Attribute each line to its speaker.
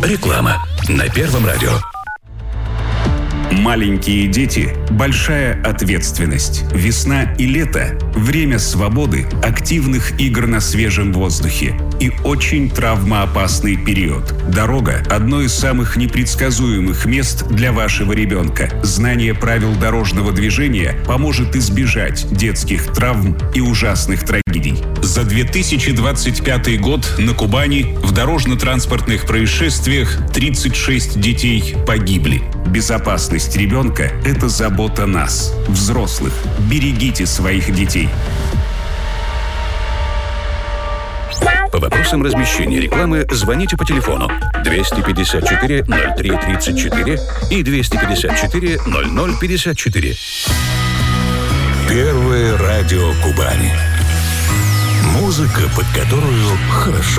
Speaker 1: Реклама на Первом радио.
Speaker 2: Маленькие дети – большая ответственность. Весна и лето – время свободы, активных игр на свежем воздухе и очень травмоопасный период. Дорога – одно из самых непредсказуемых мест для вашего ребенка. Знание правил дорожного движения поможет избежать детских травм и ужасных трагедий. За 2025 год на Кубани в дорожно-транспортных происшествиях 36 детей погибли. Безопасность ребенка – это забота нас, взрослых. Берегите своих детей.
Speaker 1: По вопросам размещения рекламы звоните по телефону 254 03 34 и 254 00 54.
Speaker 3: Первое радио Кубани. Музыка, под которую хорошо